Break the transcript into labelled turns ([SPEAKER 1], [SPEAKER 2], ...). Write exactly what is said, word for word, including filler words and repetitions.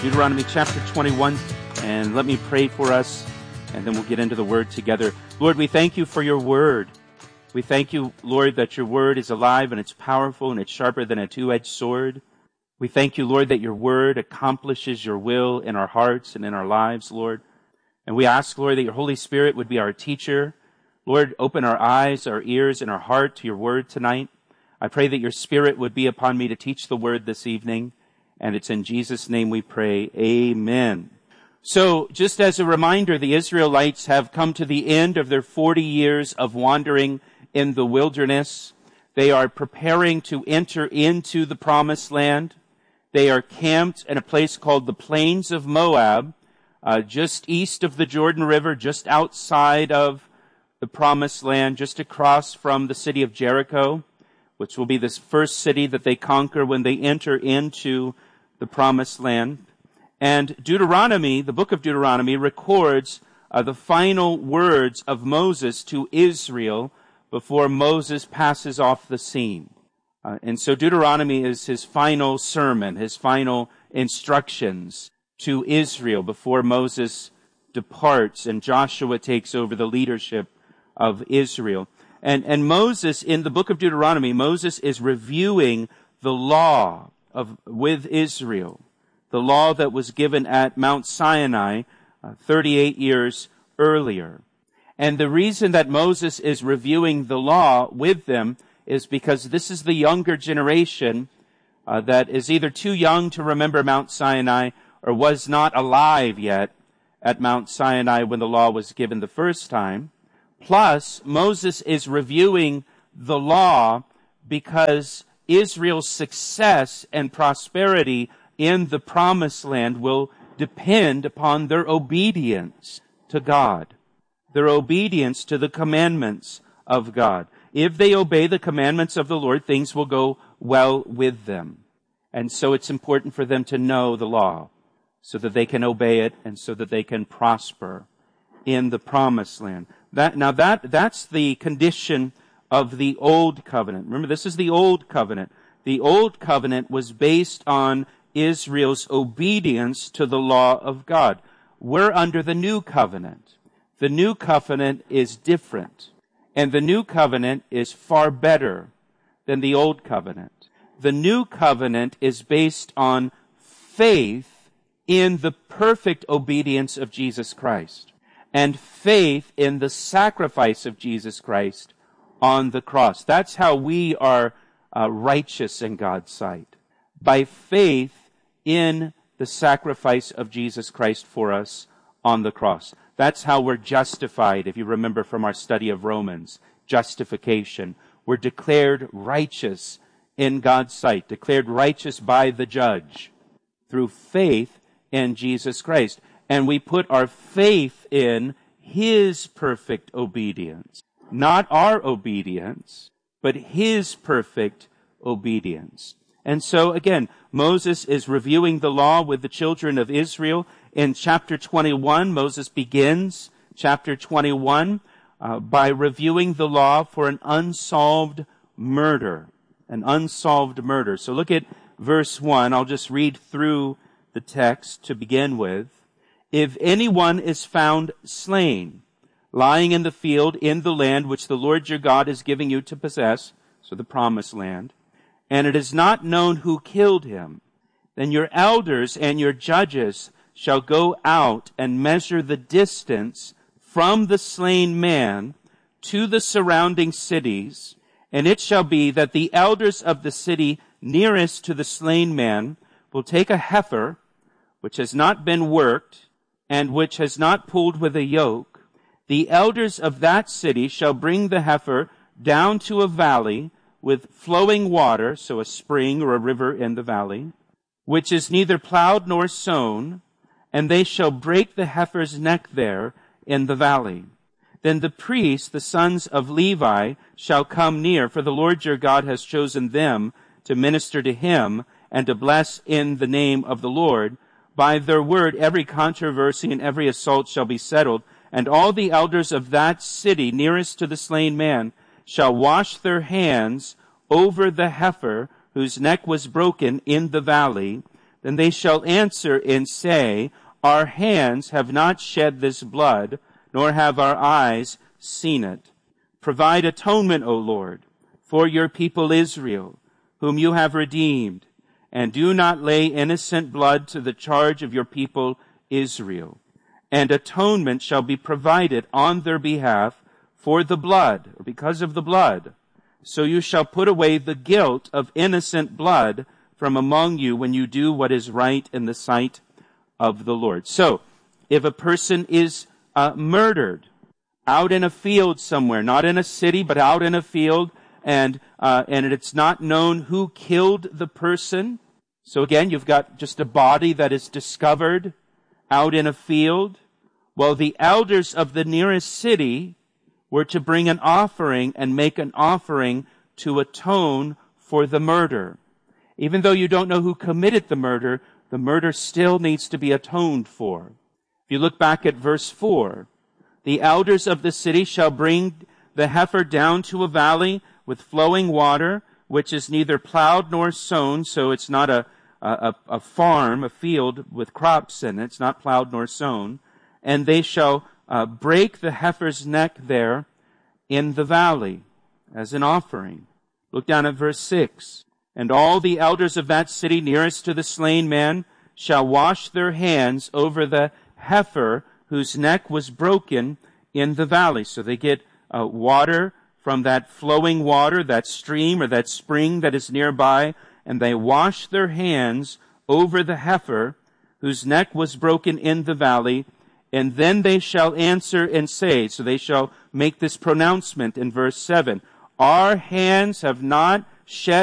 [SPEAKER 1] Deuteronomy chapter twenty-one, and let me pray for us, and then we'll get into the Word together. Lord, we thank you for your Word. We thank you, Lord, that your Word is alive and it's powerful and it's sharper than a two-edged sword. We thank you, Lord, that your Word accomplishes your will in our hearts and in our lives, Lord. And we ask, Lord, that your Holy Spirit would be our teacher. Lord, open our eyes, our ears, and our heart to your Word tonight. I pray that your Spirit would be upon me to teach the Word this evening. And it's in Jesus' name we pray. Amen. So, just as a reminder, the Israelites have come to the end of their forty years of wandering in the wilderness. They are preparing to enter into the promised land. They are camped in a place called the Plains of Moab, uh, just east of the Jordan River, just outside of the promised land, just across from the city of Jericho, which will be this first city that they conquer when they enter into the promised land. And Deuteronomy, the book of Deuteronomy, records uh, the final words of Moses to Israel before Moses passes off the scene. Uh, and so Deuteronomy is his final sermon, his final instructions to Israel before Moses departs and Joshua takes over the leadership of Israel. And, and Moses, in the book of Deuteronomy, Moses is reviewing the law of with Israel, the law that was given at Mount Sinai uh, thirty-eight years earlier. And the reason that Moses is reviewing the law with them is because this is the younger generation uh, that is either too young to remember Mount Sinai or was not alive yet at Mount Sinai when the law was given the first time. Plus, Moses is reviewing the law because Israel's success and prosperity in the promised land will depend upon their obedience to God, their obedience to the commandments of God. If they obey the commandments of the Lord, things will go well with them. And so it's important for them to know the law so that they can obey it and so that they can prosper in the promised land. That, now that, that's the condition of the Old Covenant. Remember, this is the Old Covenant. The Old Covenant was based on Israel's obedience to the law of God. We're under the New Covenant. The New Covenant is different. And the New Covenant is far better than the Old Covenant. The New Covenant is based on faith in the perfect obedience of Jesus Christ and faith in the sacrifice of Jesus Christ on the cross. That's how we are uh, righteous in God's sight. By faith in the sacrifice of Jesus Christ for us on the cross. That's how we're justified, if you remember from our study of Romans. Justification. We're declared righteous in God's sight. Declared righteous by the judge. Through faith in Jesus Christ. And we put our faith in his perfect obedience. Not our obedience, but his perfect obedience. And so again, Moses is reviewing the law with the children of Israel. In chapter twenty-one, Moses begins chapter twenty-one uh, by reviewing the law for an unsolved murder. An unsolved murder. So look at verse one. I'll just read through the text to begin with. If anyone is found slain, lying in the field in the land which the Lord your God is giving you to possess, so the promised land, and it is not known who killed him, then your elders and your judges shall go out and measure the distance from the slain man to the surrounding cities, and it shall be that the elders of the city nearest to the slain man will take a heifer, which has not been worked, and which has not pulled with a yoke. The elders of that city shall bring the heifer down to a valley with flowing water, so a spring or a river in the valley, which is neither plowed nor sown, and they shall break the heifer's neck there in the valley. Then the priests, the sons of Levi, shall come near, for the Lord your God has chosen them to minister to him and to bless in the name of the Lord. By their word every controversy and every assault shall be settled, and all the elders of that city nearest to the slain man shall wash their hands over the heifer whose neck was broken in the valley, then they shall answer and say, Our hands have not shed this blood, nor have our eyes seen it. Provide atonement, O Lord, for your people Israel, whom you have redeemed, and do not lay innocent blood to the charge of your people Israel. And atonement shall be provided on their behalf for the blood, or because of the blood. So you shall put away the guilt of innocent blood from among you when you do what is right in the sight of the Lord. So, if a person is uh, murdered out in a field somewhere, not in a city, but out in a field, and uh, and it's not known who killed the person. So again, you've got just a body that is discovered out in a field. Well, the elders of the nearest city were to bring an offering and make an offering to atone for the murder. Even though you don't know who committed the murder, the murder still needs to be atoned for. If you look back at verse four, the elders of the city shall bring the heifer down to a valley with flowing water, which is neither plowed nor sown, so it's not a, a, a farm, a field with crops in it. It's not plowed nor sown. And they shall uh, break the heifer's neck there in the valley as an offering. Look down at verse six. And all the elders of that city nearest to the slain man shall wash their hands over the heifer whose neck was broken in the valley. So they get uh, water from that flowing water, that stream or that spring that is nearby, and they wash their hands over the heifer whose neck was broken in the valley, and then they shall answer and say, so they shall make this pronouncement in verse seven, Our hands have not shed